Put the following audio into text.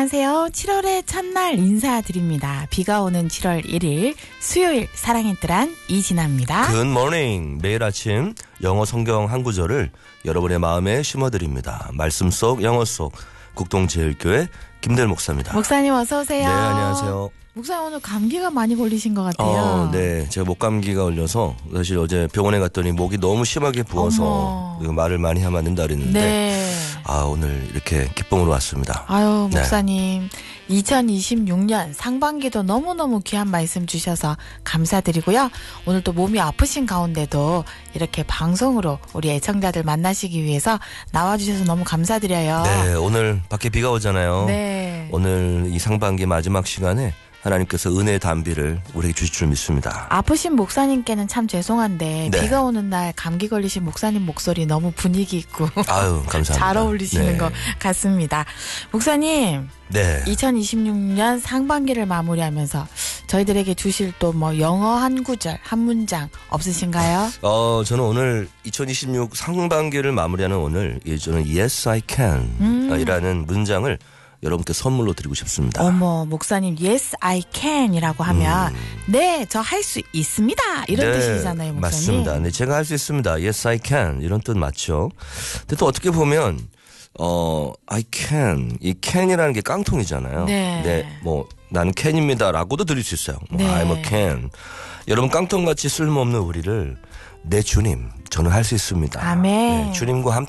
안녕하세요. 7월의 첫날 인사드립니다. 비가 오는 7월 1일 수요일 사랑의 뜰한 이진아입니다. 굿모닝. 매일 아침 영어 성경 한 구절을 여러분의 마음에 심어드립니다. 말씀 속 영어 속 국동제일교회 김대일 목사입니다. 목사님 어서 오세요. 네, 안녕하세요. 목사님 오늘 감기가 많이 걸리신 것 같아요. 네. 제가 목감기가 걸려서 사실 어제 병원에 갔더니 목이 너무 심하게 부어서 말을 많이 하면 안 된다 그랬는데 네. 오늘 이렇게 기쁨으로 왔습니다. 아유, 목사님. 2026년 상반기도 너무너무 귀한 말씀 주셔서 감사드리고요. 오늘 또 몸이 아프신 가운데도 이렇게 방송으로 우리 애청자들 만나시기 위해서 나와주셔서 너무 감사드려요. 네, 오늘 밖에 비가 오잖아요. 네. 오늘 이 상반기 마지막 시간에 하나님께서 은혜의 단비를 우리에게 주실 줄 믿습니다. 아프신 목사님께는 참 죄송한데 네. 비가 오는 날 감기 걸리신 목사님 목소리 너무 분위기 있고 아유, 감사합니다. 잘 어울리시는 네. 것 같습니다. 목사님, 네. 2026년 상반기를 마무리하면서 저희들에게 주실 또 뭐 영어 한 구절, 한 문장 없으신가요? 저는 오늘 2026 상반기를 마무리하는 오늘 저는 Yes, I can 이라는 문장을 여러분께 선물로 드리고 싶습니다. 어머, 목사님 Yes, I can 이라고 하면 네, 저 할 수 있습니다. 이런 뜻이잖아요, 목사님. 맞습니다. 네, 제가 할 수 있습니다. Yes, I can 이런 뜻 맞죠. 근데 또 어떻게 보면 I can 이 can이라는 게 깡통이잖아요. 네. 뭐 나는 can입니다라고도 들릴 수 있어요. 네. I'm a can. 여러분 깡통같이 쓸모없는 우리를 내 주님, 저는 할 수 있습니다. 아멘. 네, 주님과 함께